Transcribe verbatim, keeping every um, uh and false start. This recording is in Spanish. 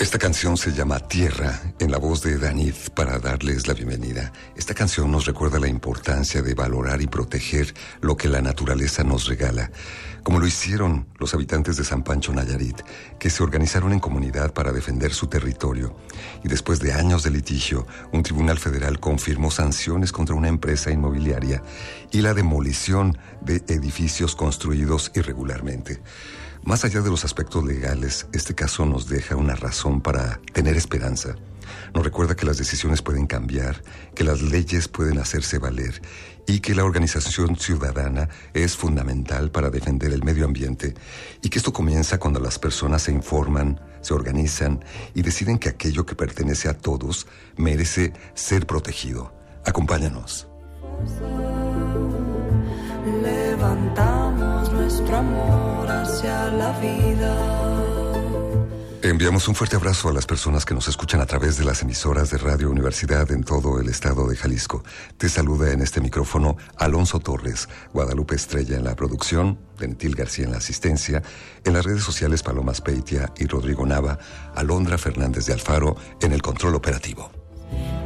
Esta canción se llama Tierra, en la voz de Danith, para darles la bienvenida. Esta canción nos recuerda la importancia de valorar y proteger lo que la naturaleza nos regala, como lo hicieron los habitantes de San Pancho, Nayarit, que se organizaron en comunidad para defender su territorio. Y después de años de litigio, un tribunal federal confirmó sanciones contra una empresa inmobiliaria y la demolición de edificios construidos irregularmente. Más allá de los aspectos legales, este caso nos deja una razón para tener esperanza. Nos recuerda que las decisiones pueden cambiar, que las leyes pueden hacerse valer y que la organización ciudadana es fundamental para defender el medio ambiente, y que esto comienza cuando las personas se informan, se organizan y deciden que aquello que pertenece a todos merece ser protegido. Acompáñanos. Levantamos nuestro amor hacia la vida. Enviamos un fuerte abrazo a las personas que nos escuchan a través de las emisoras de Radio Universidad en todo el estado de Jalisco. Te saluda en este micrófono Alonso Torres, Guadalupe Estrella en la producción, Dentil García en la asistencia, en las redes sociales Paloma Speitia y Rodrigo Nava, Alondra Fernández de Alfaro en el control operativo.